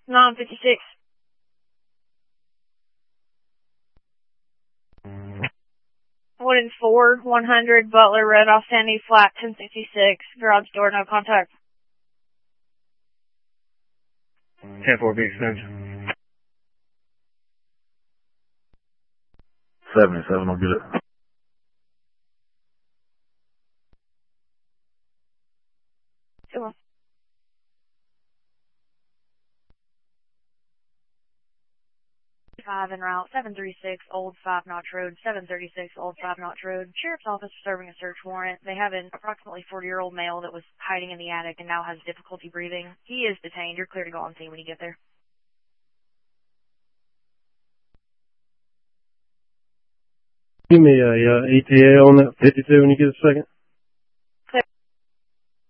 956. Wooden 4, 100, Butler, Red off Sandy, flat 1066, garage door, no contact. 10-4, big extension. 77, I'll get it. Come on. En route, 736 Old 5 Notch Road, 736 Old 5 Notch Road. Sheriff's Office serving a search warrant. They have an approximately 40-year-old male that was hiding in the attic and now has difficulty breathing. He is detained. You're clear to go on scene when you get there. Give me a ETA on that 52 when you get a second.